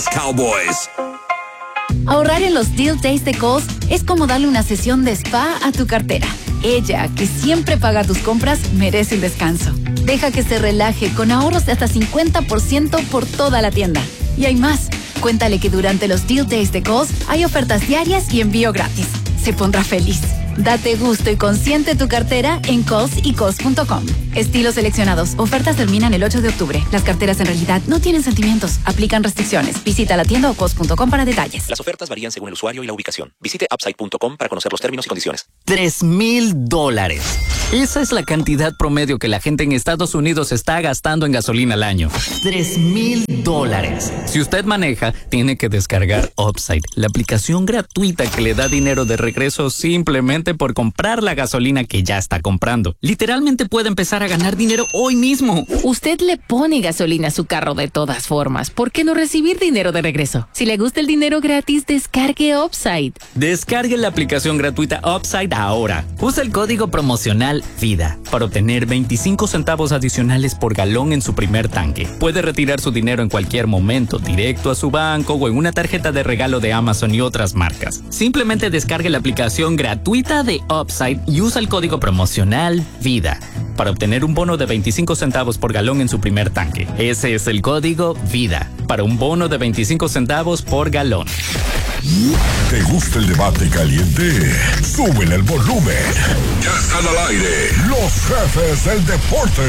Cowboys. Ahorrar en los Deal Days de Kohl's es como darle una sesión de spa a tu cartera. Ella, que siempre paga tus compras, merece un descanso. Deja que se relaje con ahorros de hasta 50% por toda la tienda. Y hay más. Cuéntale que durante los Deal Days de Kohl's hay ofertas diarias y envío gratis. Se pondrá feliz. Date gusto y consiente tu cartera en Kohl's y Kohl's.com. Estilos seleccionados. Ofertas terminan el 8 de octubre. Las carteras en realidad no tienen sentimientos. Aplican restricciones. Visita la tienda o Kohl's.com para detalles. Las ofertas varían según el usuario y la ubicación. Visite Upside.com para conocer los términos y condiciones. $3,000. Esa es la cantidad promedio que la gente en Estados Unidos está gastando en gasolina al año. $3,000. Si usted maneja, tiene que descargar Upside, la aplicación gratuita que le da dinero de regreso simplemente por comprar la gasolina que ya está comprando. Literalmente puede empezar a ganar dinero hoy mismo. Usted le pone gasolina a su carro de todas formas. ¿Por qué no recibir dinero de regreso? Si le gusta el dinero gratis, descargue Upside. Descargue la aplicación gratuita Upside ahora. Usa el código promocional VIDA para obtener 25 centavos adicionales por galón en su primer tanque. Puede retirar su dinero en cualquier momento, directo a su banco o en una tarjeta de regalo de Amazon y otras marcas. Simplemente descargue la aplicación gratuita de Upside y usa el código promocional VIDA para obtener un bono de 25 centavos por galón en su primer tanque. Ese es el código VIDA para un bono de 25 centavos por galón. ¿Te gusta el debate caliente? Súbele el volumen. Ya están al aire los jefes del deporte.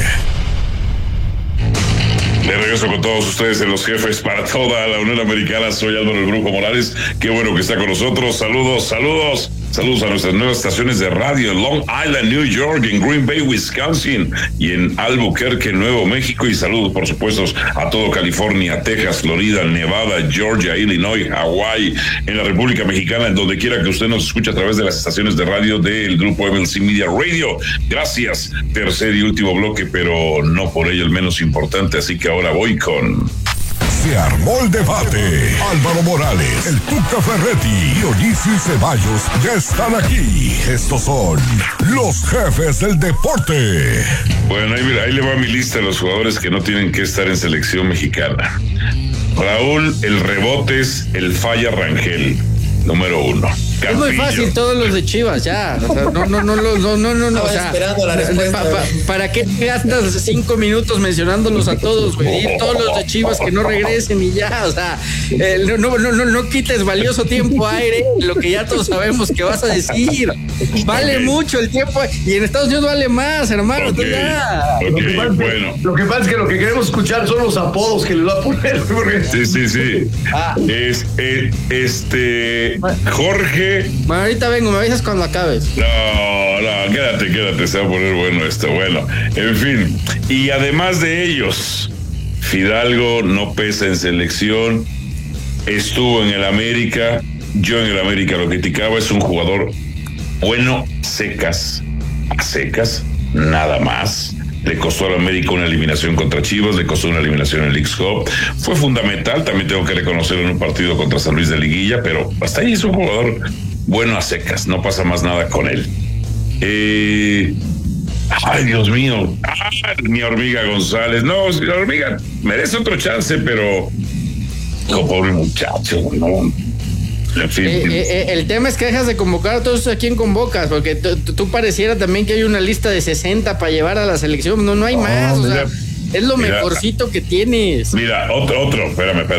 De regreso con todos ustedes en Los Jefes para toda la Unión Americana. Soy Álvaro El Brujo Morales. Qué bueno que está con nosotros. Saludos a nuestras nuevas estaciones de radio en Long Island, New York, en Green Bay, Wisconsin y en Albuquerque, Nuevo México. Y saludos, por supuesto, a todo California, Texas, Florida, Nevada, Georgia, Illinois, Hawaii, en la República Mexicana, en donde quiera que usted nos escuche a través de las estaciones de radio del grupo MLC Media Radio. Gracias. Tercer y último bloque, pero no por ello el menos importante. Así que ahora voy con... Se armó el debate. Álvaro Morales, el Tuca Ferretti y Olisses Ceballos ya están aquí. Estos son los jefes del deporte. Bueno, ahí le va mi lista de los jugadores que no tienen que estar en selección mexicana. Raúl, el Rebotes, el Falla Rangel, número 1. Es muy fácil, todos los de Chivas, ya. O sea, no. O sea, esperando la respuesta. ¿Para qué gastas 5 minutos mencionándolos a todos, güey? Y todos los de Chivas que no regresen y ya, o sea, no quites valioso tiempo aire, lo que ya todos sabemos que vas a decir. Vale mucho el tiempo, y en Estados Unidos vale más, hermano. Okay. Lo que pasa es que lo que queremos escuchar son los apodos que les va a poner. Sí. Jorge. Bueno, ahorita vengo, me avisas cuando acabes. No, quédate, se va a poner bueno esto. Bueno, en fin. Y además de ellos, Fidalgo no pesa en selección, estuvo en el América. Yo en el América lo criticaba, es un jugador bueno, a secas, nada más. Le costó al América una eliminación contra Chivas, le costó una eliminación en el Leagues Cup. Fue fundamental, también tengo que reconocerlo en un partido contra San Luis de Liguilla, pero hasta ahí es un jugador bueno a secas, no pasa más nada con él. Ay, Dios mío, mi Hormiga González. No, la Hormiga merece otro chance, pero pobre muchacho, no. En fin. El tema es que dejas de convocar a todos a quien convocas, porque tú pareciera también que hay una lista de 60 para llevar a la selección. No hay más, mira, o sea, es lo mejorcito que tienes. Mira, otro, espérame.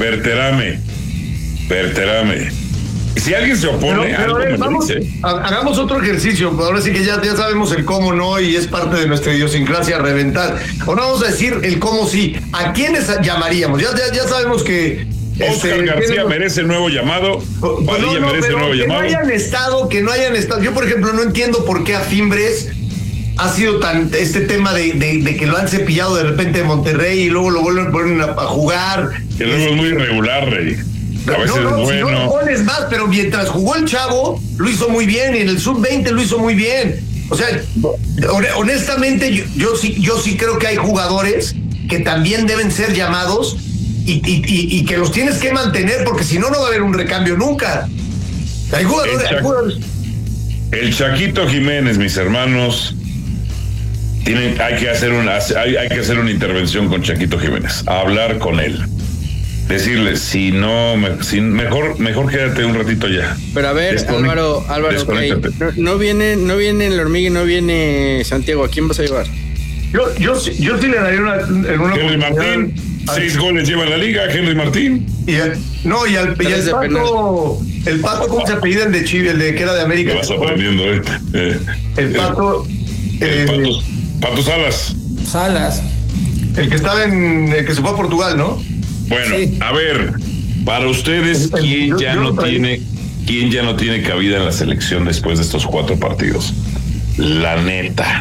Berterame. Si alguien se opone a algo, hagamos otro ejercicio. Ahora sí que ya sabemos el cómo no, y es parte de nuestra idiosincrasia reventar. Ahora vamos a decir el cómo sí. ¿A quiénes llamaríamos? Ya sabemos que Oscar García merece nuevo llamado. Padilla merece nuevo llamado. Que no hayan estado. Yo, por ejemplo, no entiendo por qué a Fimbres ha sido tan este tema de que lo han cepillado de repente de Monterrey y luego lo vuelven a poner a jugar. Que luego es muy irregular, Rey. A veces es bueno. Si no lo pones más, pero mientras jugó el chavo, lo hizo muy bien, y en el sub-20 lo hizo muy bien. O sea, honestamente, yo sí creo que hay jugadores que también deben ser llamados y que los tienes que mantener, porque si no, no va a haber un recambio nunca. Hay jugadores. El Chaquito Jiménez, mis hermanos, hay que hacer una intervención con Chaquito Jiménez, a hablar con él. decirle, mejor quédate un ratito ya. Pero a ver, Álvaro, okay. no viene el Hormiga y no viene Santiago. ¿A quién vas a llevar? Yo sí le daría una Henry Martín, 6 goles lleva en la liga, Henry Martín. Y el Pato, ¿cómo se apellida el de Chile, el de que era de América? Lo vas aprendiendo, el Pato. Pato Salas. El que estaba el que se fue a Portugal, ¿no? Bueno, sí. A ver, para ustedes, ¿quién ya no tiene cabida en la selección después de estos 4 partidos? La neta.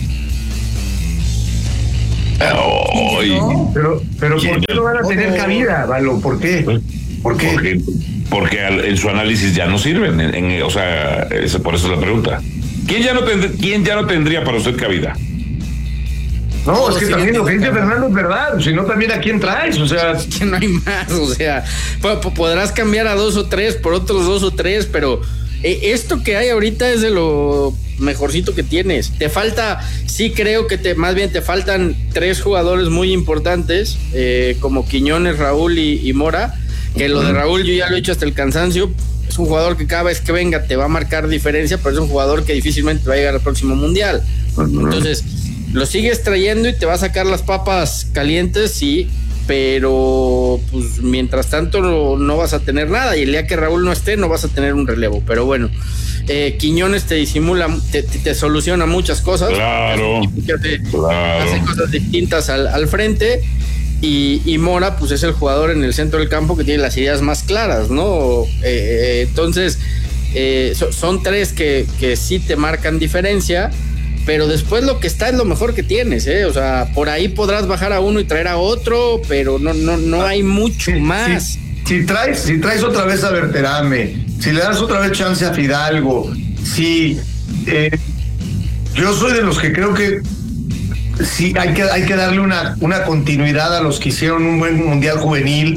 Pero ¿por qué no van a tener cabida, Valo? ¿Por qué? Porque en su análisis ya no sirven. Por eso es la pregunta. ¿Quién ya no tendría para usted cabida? No, es que también lo que dice Fernando es verdad, si no también a quién traes, o sea, es que no hay más, o sea, podrás cambiar a 2 o 3 por otros 2 o 3, pero esto que hay ahorita es de lo mejorcito que tienes. Te falta, sí creo que más bien te faltan 3 jugadores muy importantes, como Quiñones, Raúl y Mora, que lo de Raúl yo ya lo he hecho hasta el cansancio. Es un jugador que cada vez que venga te va a marcar diferencia, pero es un jugador que difícilmente va a llegar al próximo mundial. Entonces lo sigues trayendo y te va a sacar las papas calientes, sí, pero pues mientras tanto no vas a tener nada, y el día que Raúl no esté no vas a tener un relevo. Pero bueno, Quiñones te disimula, te soluciona muchas cosas. Claro. Hace cosas distintas al frente, y Mora pues es el jugador en el centro del campo que tiene las ideas más claras, ¿no? Entonces son 3 que sí te marcan diferencia. Pero después lo que está es lo mejor que tienes, o sea, por ahí podrás bajar a uno y traer a otro, pero no hay mucho más. Si traes otra vez a Berterame, si le das otra vez chance a Fidalgo, yo soy de los que creo que sí hay que darle una continuidad a los que hicieron un buen mundial juvenil.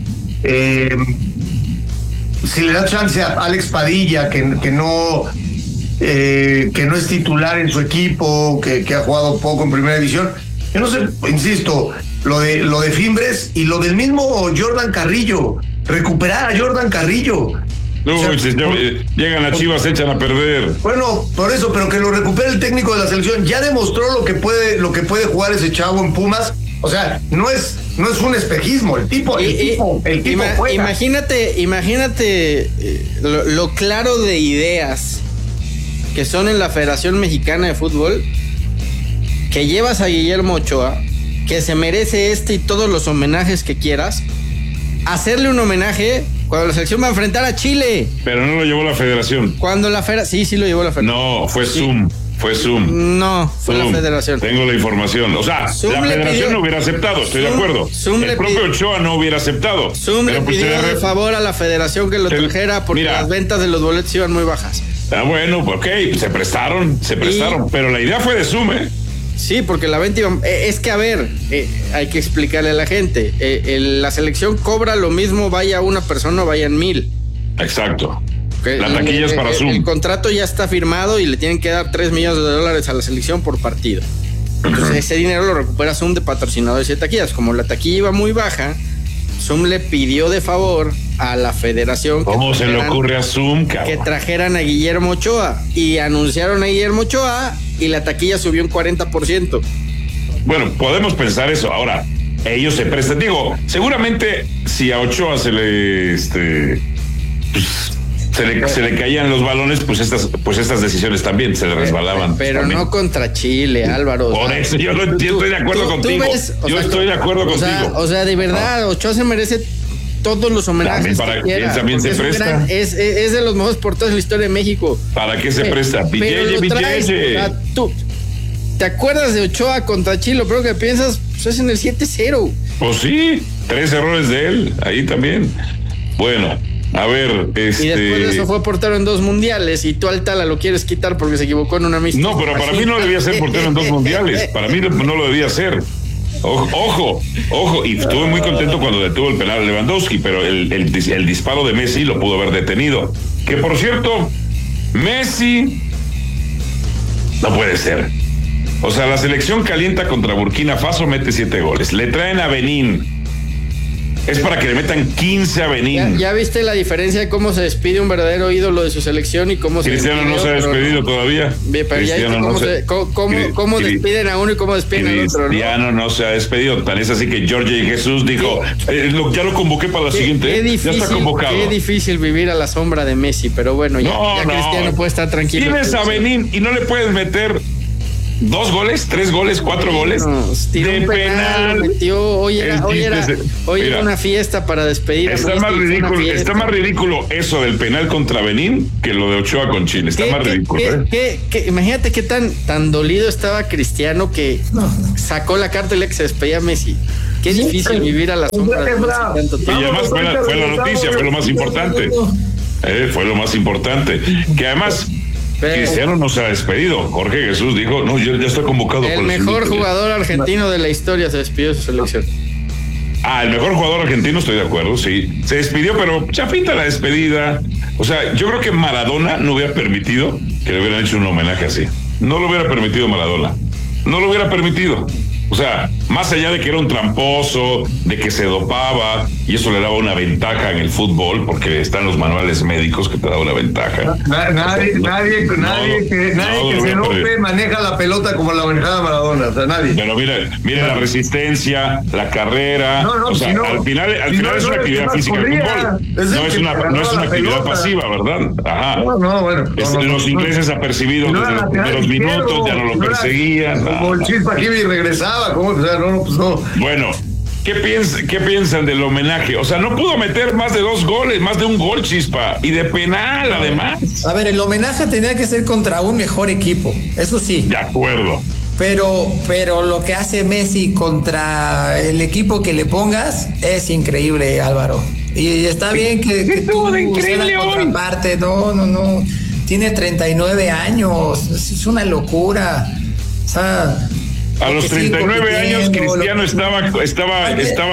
Si le das chance a Alex Padilla, que no es titular en su equipo, que ha jugado poco en primera división. Yo no sé, insisto, lo de Fimbres y lo del mismo Jordan Carrillo, recuperar a Jordan Carrillo. No, llegan a Chivas, se echan a perder. Bueno, por eso, pero que lo recupere el técnico de la selección. Ya demostró lo que puede jugar ese chavo en Pumas. O sea, no es un espejismo, el tipo juega. Imagínate lo claro de ideas que son en la Federación Mexicana de Fútbol, que llevas a Guillermo Ochoa, que se merece y todos los homenajes que quieras, hacerle un homenaje cuando la selección va a enfrentar a Chile. Pero no lo llevó la Federación. Cuando la Federación, sí lo llevó la Federación. No, fue Zoom. No, fue la Federación. Tengo la información. O sea, la Federación no hubiera aceptado, estoy de acuerdo. El propio Ochoa no hubiera aceptado. Le pidió de favor a la Federación que lo trajera porque las ventas de los boletos iban muy bajas. Bueno, ok, se prestaron, pero la idea fue de Zoom, Sí, porque la venta iba... Es que, a ver, hay que explicarle a la gente. La selección cobra lo mismo, vaya una persona o vayan 1,000. Exacto. La taquilla es para Zoom. El contrato ya está firmado y le tienen que dar $3 millones a la selección por partido. Entonces ese dinero lo recupera Zoom de patrocinadores de taquillas. Como la taquilla iba muy baja, Zoom le pidió de favor a la Federación. ¿Cómo se le ocurre a Zoom, cabrón? Que trajeran a Guillermo Ochoa, y anunciaron a Guillermo Ochoa y la taquilla subió un 40%. Bueno, podemos pensar eso. Ahora, ellos se prestan. Digo, seguramente si a Ochoa se le caían los balones, pues estas decisiones también se le resbalaban. Pero también. No contra Chile, Álvaro. Por eso yo estoy de acuerdo contigo. Estoy de acuerdo contigo. O sea, de verdad, Ochoa se merece todos los homenajes que quiera. También se presta. Es de los mejores porteros de la historia de México. ¿Para qué se presta? Villeye. Tú, ¿te acuerdas de Ochoa contra Chile? Lo primero que piensas pues, es en el 7-0. Pues sí, 3 errores de él, ahí también. Bueno, a ver, Y después de eso fue portero en 2 mundiales, y tú al Tala lo quieres quitar porque se equivocó en una amistad. No, pero para mí no debía ser portero en 2 mundiales. Para mí no lo debía ser. Ojo, y estuve muy contento cuando detuvo el penal Lewandowski, pero el disparo de Messi lo pudo haber detenido. Que por cierto, Messi no puede ser. O sea, la selección calienta contra Burkina Faso, mete 7 goles. Le traen a Benín es para que le metan 15 a Benín. ¿Ya viste la diferencia de cómo se despide un verdadero ídolo de su selección y cómo Cristiano se no se ha despedido todavía. Pero ya viste cómo despiden a uno y cómo despiden al otro, ¿no? Cristiano no se ha despedido. Tan es así que Jorge Jesús dijo, ya lo convoqué para la siguiente. Ya está convocado. Qué difícil vivir a la sombra de Messi, pero bueno, ya Cristiano puede estar tranquilo. Tienes a Benín y no le puedes meter 2 goles, 3 goles, 4 goles de penal. Metió. Hoy era una fiesta para despedir. Está más ridículo eso del penal contra Benín que lo de Ochoa con Chile. Está más ridículo. Imagínate qué tan dolido estaba Cristiano que sacó la carta y le que se despedía a Messi. Qué difícil vivir a la sombra de Messi tanto tiempo. Y además fue la noticia, fue lo más importante. Fue lo más importante. Que además Cristiano no se ha despedido. Jorge Jesús dijo, no, ya está convocado. El mejor jugador argentino de la historia se despidió de su selección. El mejor jugador argentino, estoy de acuerdo, sí. Se despidió, pero ya pinta la despedida. O sea, yo creo que Maradona no hubiera permitido que le hubieran hecho un homenaje así. No lo hubiera permitido Maradona. No lo hubiera permitido. O sea, más allá de que era un tramposo, de que se dopaba, y eso le daba una ventaja en el fútbol, porque están los manuales médicos que te da una ventaja. Nadie que se dope maneja la pelota como la manejaba Maradona, o sea, nadie. Pero mira la resistencia, la carrera, al final es una actividad física el fútbol. No es una actividad pasiva, ¿verdad? Ajá. Los ingleses apercibidos desde los primeros minutos, ya no lo perseguían. Como el Chispa Kimi regresaba. ¿Cómo? O sea, no. Bueno, ¿qué piensan del homenaje? O sea, no pudo meter más de 2 goles, más de un gol, Chispa, y de penal, además. A ver, el homenaje tenía que ser contra un mejor equipo, eso sí. De acuerdo. Pero lo que hace Messi contra el equipo que le pongas es increíble, Álvaro. Y está bien que tú seas la contraparte. No. Tiene 39 años, es una locura. O sea, a los 39 años Cristiano estaba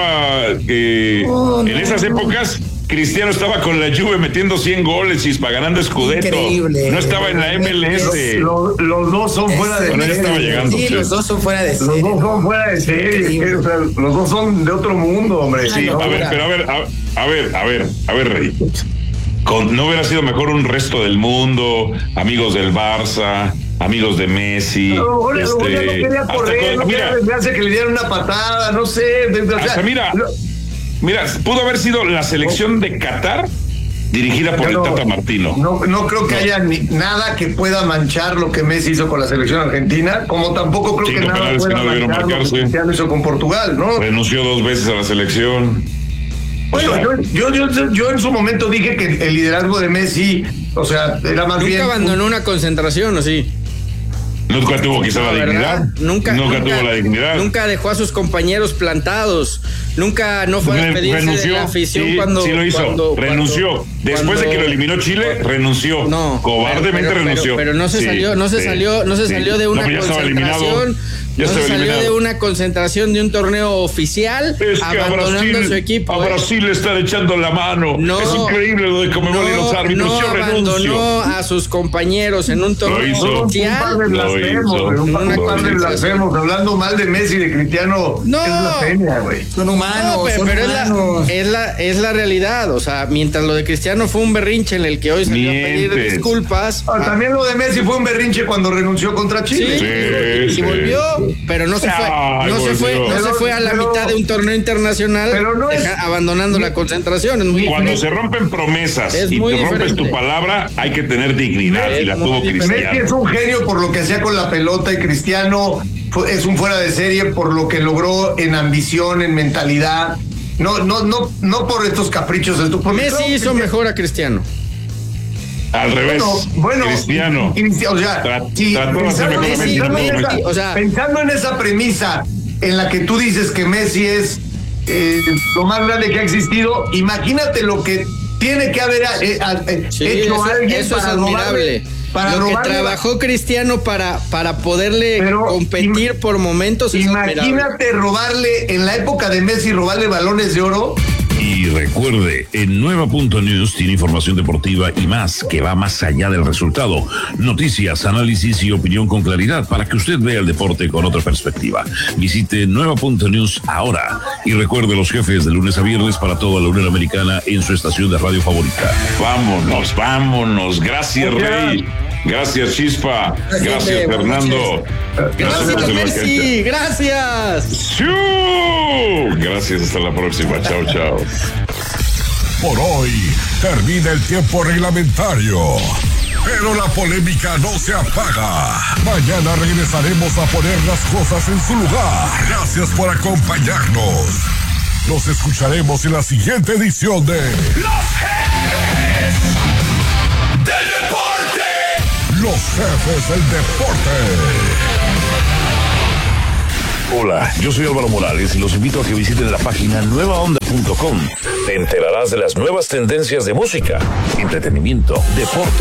en esas épocas. Cristiano estaba con la Juve metiendo 100 goles y ganando Scudetto. Increíble. No estaba en la MLS. Los dos son fuera de serie. Estaba llegando, sí, los dos son fuera de serie. Los dos son fuera de serie. O sea, los dos son de otro mundo, hombre. Sí, a ver, Rey. ¿No hubiera sido mejor un resto del mundo, amigos del Barça, amigos de Messi? No quería correr, me hace que le dieran una patada, no sé. Mira, pudo haber sido la selección de Qatar dirigida por el Tata Martino. No creo que haya nada que pueda manchar lo que Messi hizo con la selección argentina, como tampoco creo que nada pueda manchar lo que Cristiano hizo con Portugal, ¿no? Renunció 2 veces a la selección. Bueno, yo en su momento dije que el liderazgo de Messi, o sea, era más bien... ¿Nunca abandonó una concentración o sí? Nunca tuvo quizá la dignidad. Nunca tuvo la dignidad. Nunca dejó a sus compañeros plantados. Nunca no fue a despedirse de la afición cuando... Sí lo hizo, renunció. Después de que lo eliminó Chile, renunció. Cobardemente renunció. Pero no se salió de una concentración. No se salió de una concentración de un torneo oficial, abandonando a su equipo. A Brasil le están echando la mano. Es increíble lo de Conmebol y los árbitros. No abandonó a sus compañeros en un torneo oficial. Un par de blasfemos, hablando mal de Messi y de Cristiano. Es blasfemia, güey. Son humanos. Pero es la realidad. O sea, mientras lo de Cristiano fue un berrinche en el que hoy salió a pedir disculpas. También lo de Messi fue un berrinche cuando renunció contra Chile. Y volvió. Pero no se fue a la mitad de un torneo internacional abandonando la concentración. Cuando se rompen promesas y te rompes tu palabra, hay que tener dignidad, y la tuvo Cristiano. Messi es un genio por lo que hacía con la pelota, y Cristiano es un fuera de serie por lo que logró en ambición, en mentalidad. No por estos caprichos. Messi hizo mejor a Cristiano. Al revés, Cristiano. Pensando en esa premisa en la que tú dices que Messi es lo más grande que ha existido, imagínate lo que tiene que haber hecho alguien eso para robarle. Lo que trabajó Cristiano para poderle competir por momentos. Imagínate robarle, en la época de Messi, robarle balones de oro. Y recuerde, en Nueva.News tiene información deportiva y más, que va más allá del resultado. Noticias, análisis y opinión con claridad para que usted vea el deporte con otra perspectiva. Visite Nueva.News ahora y recuerde los jefes de lunes a viernes para toda la Unión Americana en su estación de radio favorita. Vámonos. Gracias, Rey. Gracias, Chispa. Gracias, Fernando. Gracias, Messi. Gracias. Gracias, hasta la próxima. Chao. Por hoy termina el tiempo reglamentario, pero la polémica no se apaga. Mañana regresaremos a poner las cosas en su lugar. Gracias por acompañarnos. Nos escucharemos en la siguiente edición de Los Jefes del Deporte. Los Jefes del Deporte. Hola, yo soy Álvaro Morales y los invito a que visiten la página nuevaonda.com. Te enterarás de las nuevas tendencias de música, entretenimiento, deporte